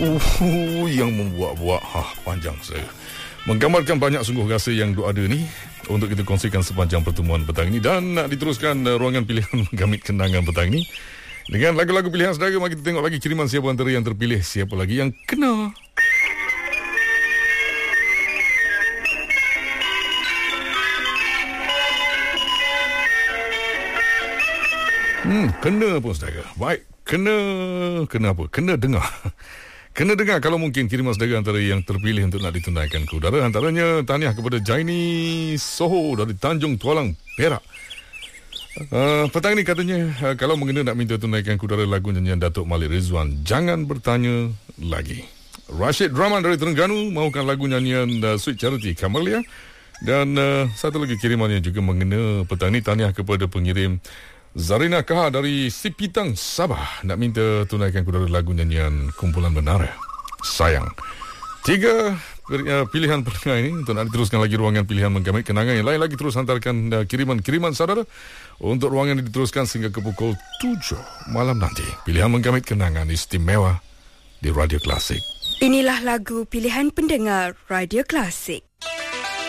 Yang membuat-buat panjang saya. Menggambarkan banyak sungguh rasa yang ada ni untuk kita kongsikan sepanjang pertemuan petang ini. Dan nak diteruskan ruangan pilihan Menggamit Kenangan petang ini dengan lagu-lagu pilihan saudara. Mari kita tengok lagi kiriman siapa antara yang terpilih, siapa lagi yang kena. Kena pun saudara. Baik, kena apa? Kena dengar. Kena dengar kalau mungkin kiriman saudara antara yang terpilih untuk nak ditunaikan ke udara. Antaranya tahniah kepada Jaini Soho dari Tanjung Tualang, Perak. Petang ni katanya kalau mengena nak minta tunaikan ke udara lagu nyanyian Datuk Malik Rizwan, Jangan Bertanya Lagi. Rashid Rahman dari Terengganu mahukan lagu nyanyian Sweet Charity Camellia. Dan satu lagi kiriman yang juga mengena petang ni, tahniah kepada pengirim Zarina Kaha dari Sipitang, Sabah, nak minta tunaikan ke udara lagu nyanyian Kumpulan Menara Sayang. 3 pilihan pendengar ini untuk nak diteruskan lagi ruangan pilihan Menggamit Kenangan. Yang lain lagi terus hantarkan kiriman-kiriman saudara untuk ruangan yang diteruskan sehingga ke pukul 7 malam nanti. Pilihan Menggamit Kenangan istimewa di Radio Klasik. Inilah lagu pilihan pendengar Radio Klasik.